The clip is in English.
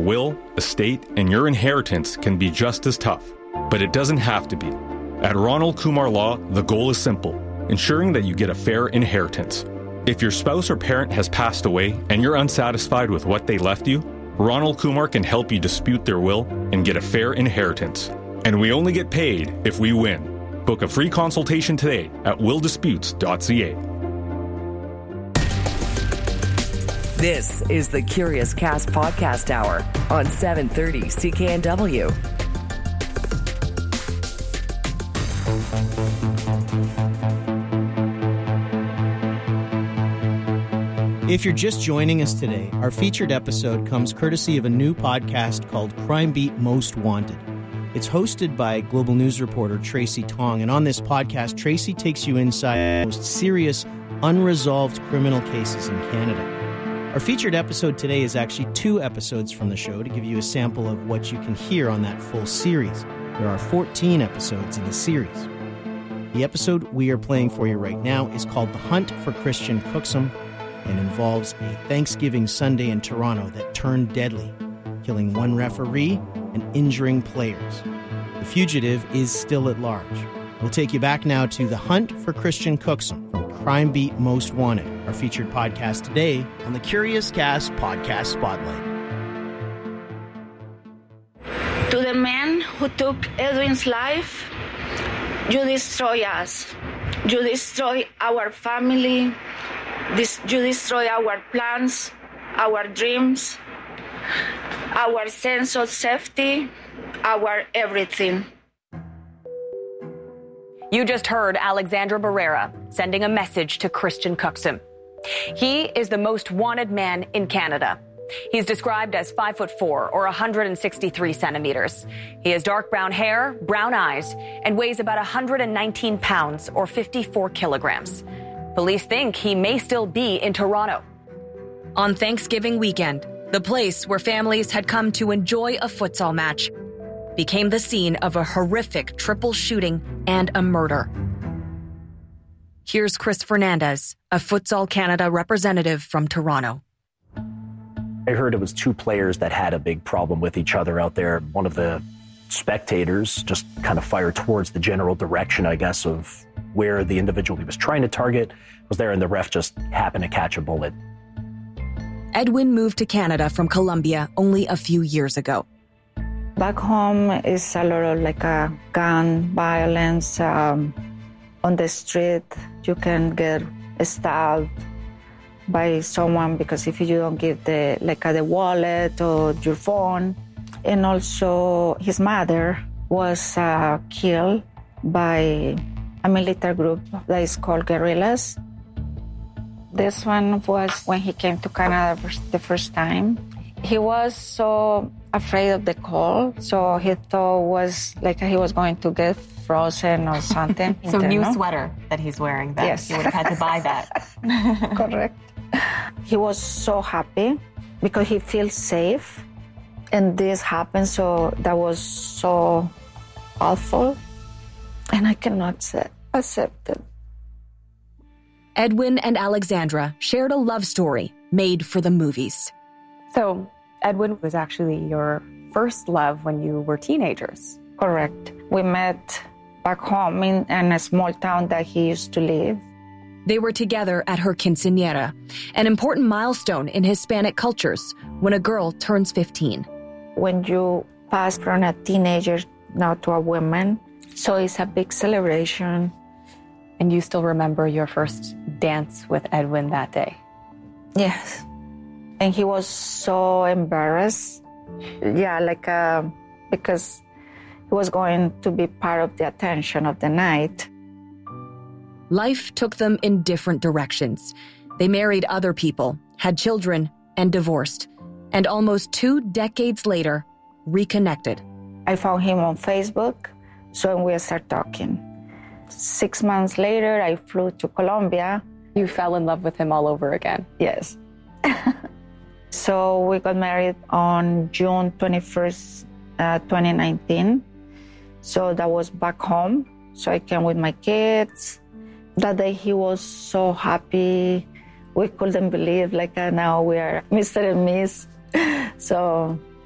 will, estate, and your inheritance can be just as tough, but it doesn't have to be. At Ronald Kumar Law, the goal is simple, ensuring that you get a fair inheritance. If your spouse or parent has passed away and you're unsatisfied with what they left you, Ronald Kumar can help you dispute their will and get a fair inheritance. And we only get paid if we win. Book a free consultation today at willdisputes.ca. This is the Curious Cast Podcast Hour on 730 CKNW. If you're just joining us today, our featured episode comes courtesy of a new podcast called Crime Beat Most Wanted. It's hosted by global news reporter Tracy Tong, and on this podcast, Tracy takes you inside the most serious, unresolved criminal cases in Canada. Our featured episode today is actually 2 episodes from the show to give you a sample of what you can hear on that full series. There are 14 episodes in the series. The episode we are playing for you right now is called The Hunt for Christian Cooksum and involves a Thanksgiving Sunday in Toronto that turned deadly, killing 1 referee and injuring players. The fugitive is still at large. We'll take you back now to The Hunt for Christian Cooksum from Crime Beat Most Wanted, our featured podcast today on the Curious Cast Podcast Spotlight. To the man who took Edwin's life, you destroy us. You destroy our family. You destroy our plans, our dreams, our sense of safety, our everything. You just heard Alexandra Barrera sending a message to Christian Cooksum. He is the most wanted man in Canada. He's described as 5'4" or 163 centimeters. He has dark brown hair, brown eyes, and weighs about 119 pounds or 54 kilograms. Police think he may still be in Toronto. On Thanksgiving weekend, the place where families had come to enjoy a futsal match became the scene of a horrific triple shooting and a murder. Here's Chris Fernandez, a Futsal Canada representative from Toronto. I heard it was 2 players that had a big problem with each other out there. One of the spectators just kind of fired towards the general direction, I guess, of where the individual he was trying to target was there, and the ref just happened to catch a bullet. Edwin moved to Canada from Colombia only a few years ago. Back home is a lot of like a gun violence on the street. You can get stabbed by someone because if you don't give the wallet or your phone. And also his mother was killed by a military group that is called guerrillas. This one was when he came to Canada the first time. He was so afraid of the cold, so he thought was like he was going to get frozen or something. So new sweater that he's wearing then. Yes. He would have had to buy that. Correct. He was so happy because he feels safe. And this happened, so that was so awful. And I cannot accept it. Edwin and Alexandra shared a love story made for the movies. So Edwin was actually your first love when you were teenagers. Correct. We met back home in a small town that he used to live. They were together at her quinceañera, an important milestone in Hispanic cultures when a girl turns 15. When you pass from a teenager now to a woman, so it's a big celebration. And you still remember your first dance with Edwin that day? Yes. And he was so embarrassed. Yeah, because he was going to be part of the attention of the night. Life took them in different directions. They married other people, had children, and divorced. And almost 2 decades later, reconnected. I found him on Facebook, so we started talking. 6 months later, I flew to Colombia. You fell in love with him all over again. Yes. So we got married on June 21st, 2019. So that was back home. So I came with my kids. That day he was so happy. We couldn't believe, now we are Mr. and Miss. So